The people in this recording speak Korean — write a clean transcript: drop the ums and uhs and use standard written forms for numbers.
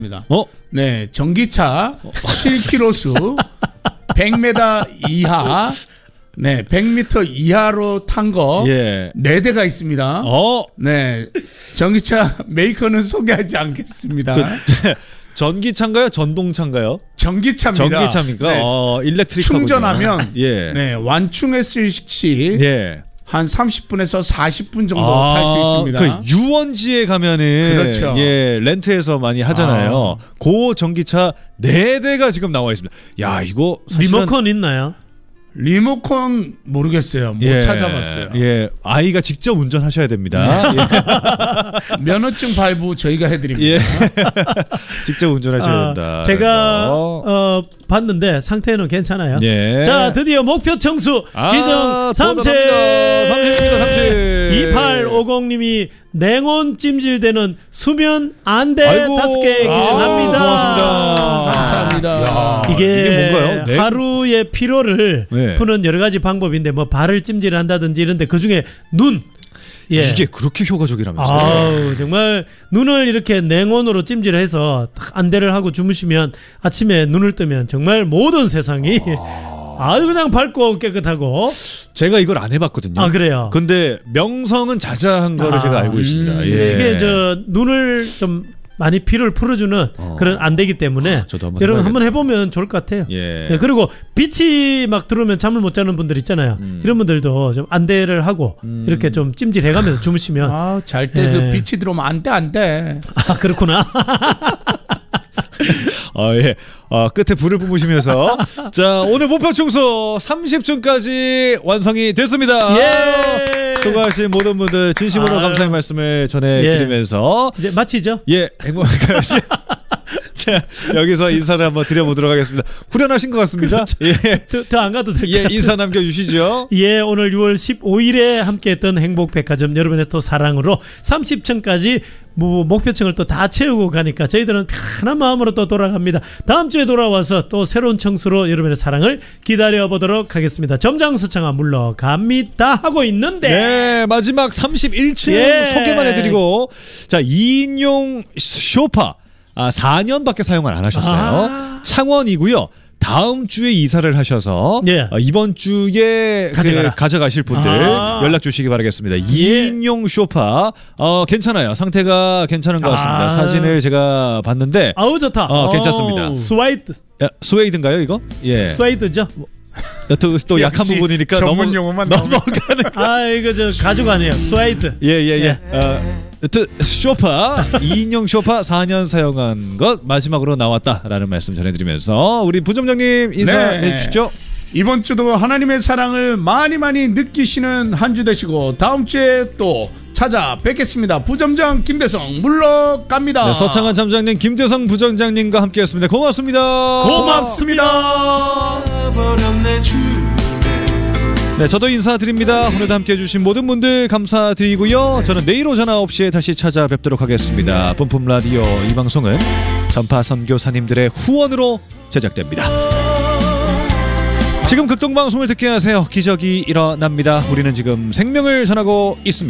네, 전기차 실키로수 100m 이하, 네, 100m 이하로 탄 거 예. 4대가 있습니다. 네, 전기차 메이커는 소개하지 않겠습니다. 전기차인가요? 전동차인가요? 전기차입니다. 전기차입니까? 네. 일렉트릭하군요. 충전하면 예. 네, 완충했을 시 예. 한 30분에서 40분 정도 탈 수 있습니다. 그 유원지에 가면은 그렇죠. 예, 렌트해서 많이 하잖아요. 그 전기차 4대가 지금 나와 있습니다. 야, 이거 사실은 리모컨 있나요? 리모컨 모르겠어요. 못 찾아봤어요. 예, 아이가 직접 운전하셔야 됩니다. 예. 면허증 발부 저희가 해드립니다. 예. 직접 운전하셔야 된다. 제가 봤는데 상태는 괜찮아요. 예. 자, 드디어 목표 청수 기정 30입니다. 2850님이 냉온 찜질되는 수면 안대 5개 기증합니다. 고맙습니다. 감사합니다. 이게 뭔가요? 네. 하루의 피로를 푸는 여러 가지 방법인데 뭐 발을 찜질한다든지 이런데 그 중에 눈. 예. 이게 그렇게 효과적이라면서요? 아우, 정말 눈을 이렇게 냉온으로 찜질해서 딱 안대를 하고 주무시면 아침에 눈을 뜨면 정말 모든 세상이 아주 그냥 밝고 깨끗하고. 제가 이걸 안 해봤거든요. 그래요? 근데 명성은 자자한 거를 제가 알고 있습니다. 예. 이게 눈을 좀 많이 피로를 풀어주는 그런 안대기 때문에 여러분 한번 해보면 좋을 것 같아요. 예. 예, 그리고 빛이 막 들어오면 잠을 못 자는 분들 있잖아요. 이런 분들도 좀 안대를 하고 이렇게 좀 찜질해가면서 주무시면 잘 때 그 빛이 들어오면 안 돼. 그렇구나. 예. 끝에 불을 뿜으시면서 자, 오늘 목표 충수 30층까지 완성이 됐습니다. 예. 수고하신 모든 분들 진심으로 감사의 말씀을 전해드리면서 이제 마치죠? 예, 행복하시. 자, 여기서 인사를 한번 드려보도록 하겠습니다. 후련하신 것 같습니다. 그렇죠. 예. 더 안 가도 될 것 같아요. 같아요. 인사 남겨주시죠. 예, 오늘 6월 15일에 함께했던 행복백화점 여러분의 또 사랑으로 30층까지 목표층을 또 다 채우고 가니까 저희들은 편한 마음으로 또 돌아갑니다. 다음 주에 돌아와서 또 새로운 청수로 여러분의 사랑을 기다려보도록 하겠습니다. 점장수창아 물러갑니다 하고 있는데 네, 마지막 31층 소개만 해드리고 자, 2인용 소파 4년밖에 사용을 안 하셨어요. 창원이고요. 다음 주에 이사를 하셔서 이번 주에 가져가실 분들 연락 주시기 바라겠습니다. 2인용 소파 괜찮아요. 상태가 괜찮은 것 같습니다. 사진을 제가 봤는데 아우 좋다. 괜찮습니다. 스웨이드인가요 이거? 예. 스웨이드죠. 또 약한 부분이니까 전문 용어만 넘어가는. 이거 저 가죽 아니에요. 스웨이드. 예. 쇼파 2인용 쇼파 4년 사용한 것 마지막으로 나왔다라는 말씀 전해드리면서 우리 부점장님 인사해 주시죠. 이번 주도 하나님의 사랑을 많이 느끼시는 한 주 되시고 다음 주에 또 찾아뵙겠습니다. 부점장 김대성 물러갑니다. 네, 서창한 점장님 김대성 부점장님과 함께했습니다. 고맙습니다. 네, 저도 인사드립니다. 오늘도 함께해 주신 모든 분들 감사드리고요. 저는 내일 오전 9시에 다시 찾아뵙도록 하겠습니다. 뿜뿜 라디오 이 방송은 전파 선교사님들의 후원으로 제작됩니다. 지금 극동방송을 듣게 하세요. 기적이 일어납니다. 우리는 지금 생명을 전하고 있습니다.